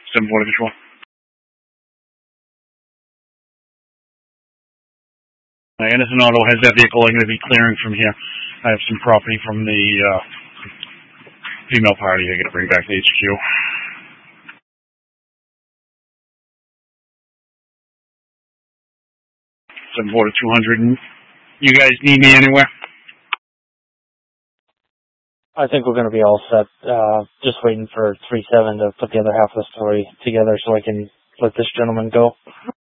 740 Control. Anderson Auto has that vehicle. I'm going to be clearing from here. I have some property from the female party I'm going to bring back to HQ. 740 200. You guys need me anywhere? I think we're going to be all set. Just waiting for 3-7 to put the other half of the story together so I can let this gentleman go.